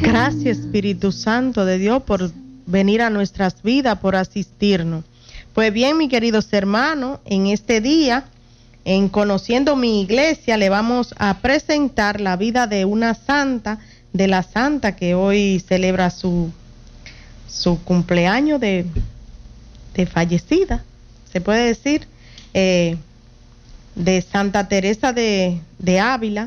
Gracias, Espíritu Santo de Dios, por venir a nuestras vidas, por asistirnos. Pues bien, mis queridos hermanos, en este día, en Conociendo mi Iglesia, le vamos a presentar la vida de una santa, de la santa que hoy celebra su cumpleaños de fallecida, se puede decir, de Santa Teresa de Ávila.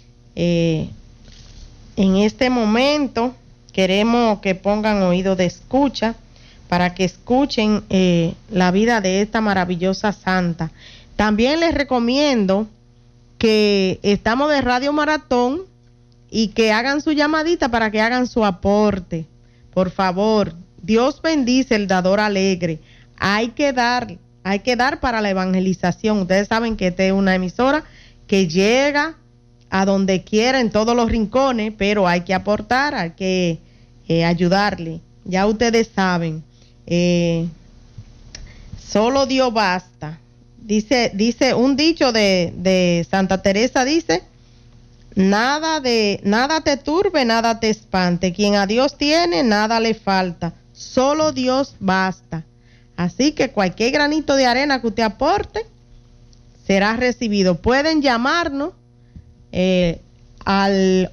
En este momento queremos que pongan oído de escucha para que escuchen la vida de esta maravillosa santa. También les recomiendo que estamos de Radio Maratón y que hagan su llamadita para que hagan su aporte. Por favor, Dios bendice el dador alegre. Hay que dar para la evangelización. Ustedes saben que esta es una emisora que llega a donde quiera, en todos los rincones, pero hay que aportar, hay que ayudarle. Ya ustedes saben, solo Dios basta. Dice un dicho de Santa Teresa, dice: nada te turbe, nada te espante. Quien a Dios tiene, nada le falta. Solo Dios basta. Así que cualquier granito de arena que usted aporte será recibido. Pueden llamarnos al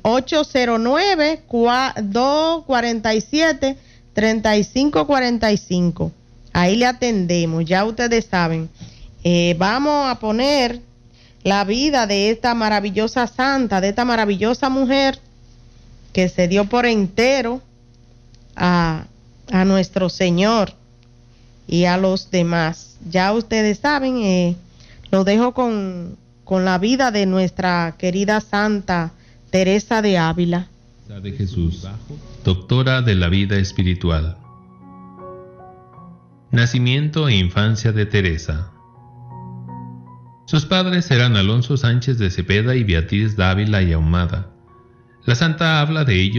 809-247-3545. Ahí le atendemos, ya ustedes saben. Vamos a poner la vida de esta maravillosa santa, de esta maravillosa mujer que se dio por entero a nuestro Señor y a los demás. Ya ustedes saben, lo dejo con la vida de nuestra querida Santa Teresa de Ávila. De Jesús, doctora de la vida espiritual. Nacimiento e infancia de Teresa. Sus padres eran Alonso Sánchez de Cepeda y Beatriz Dávila y Ahumada. La santa habla de ellos